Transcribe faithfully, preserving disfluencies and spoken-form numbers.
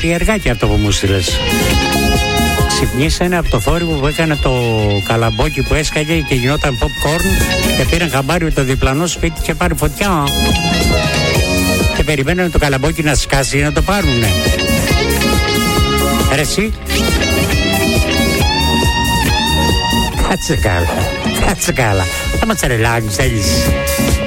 Περιεργάκι αυτό που μου στείλες. Ξυπνήσανε από το θόρυβο που έκανε το καλαμπόκι που έσκαγε και γινόταν popcorn και πήραν χαμπάρι με το διπλανό σπίτι και πάρει φωτιά. Και περιμένανε το καλαμπόκι να σκάσει για να το πάρουνε. Ρε εσύ. Κάτσε καλά, κάτσε καλά. Θα μας ρελάξεις, θέλεις.